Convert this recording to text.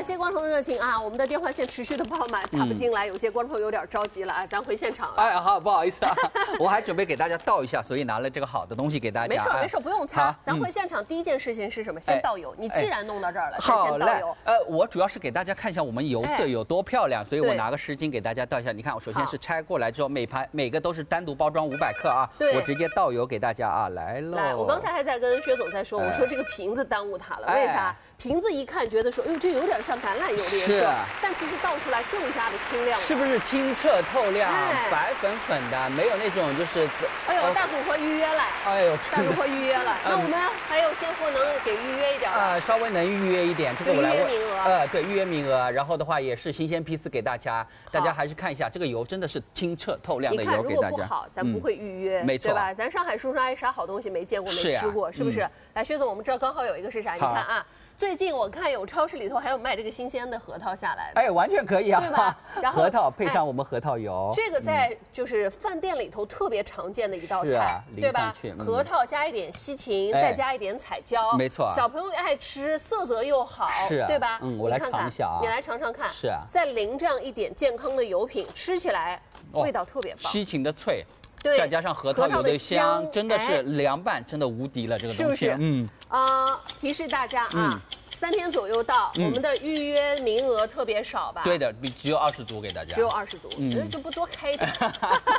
谢观众的热情啊！我们的电话线持续的爆满，打不进来，有些观众朋友有点着急了啊，咱回现场了。 哎，好，不好意思啊，我还准备给大家倒一下，所以拿了这个好的东西给大家。 没事，不用擦。咱回现场第一件事情是什么？先倒油。你既然弄到这儿了，先倒油。 我主要是给大家看一下我们油色有多漂亮，所以我拿个湿巾给大家倒一下。你看，我首先是拆过来之后，每个都是单独包装500克啊。 对， 我直接倒油给大家啊，来喽。 来，我刚才还在跟薛总在说，我说这个瓶子耽误他了，为啥？瓶子一看觉得说，哎呦，这有点像橄榄油的颜色，但其实倒出来更加的清亮， 是不是清澈透亮，白粉粉的，没有那种就是， 哎呦，大组合预约了， 哎呦， 大组合预约了，那我们还有现货能给预约一点吗？ 稍微能预约一点，这个我来问， 预约名额， 对，预约名额，然后的话也是新鲜批次给大家，大家还是看一下这个油真的是清澈透亮的油给大家。 你看如果不好，咱不会预约， 没错， 对吧？咱上海叔叔阿姨啥好东西没见过没吃过，是不是？来，薛总，我们这儿刚好有一个是啥？你看啊。最近我看有超市里头还有卖这个新鲜的核桃下来的， 哎，完全可以啊， 对吧？然后核桃配上我们核桃油， 这个在就是饭店里头特别常见的一道菜，对吧？核桃加一点西芹，再加一点彩椒， 没错， 小朋友爱吃，色泽又好， 是， 对吧？ 我来尝一下啊， 你来尝尝看， 是啊， 再淋这样一点健康的油品，吃起来味道特别棒， 西芹的脆。 对， 再加上核桃油的香，真的是凉拌，真的无敌了，这个东西。 是不是？提示大家啊，3天左右到，我们的预约名额特别少吧？ 对的，只有20组给大家。 只有20组，就不多开一点。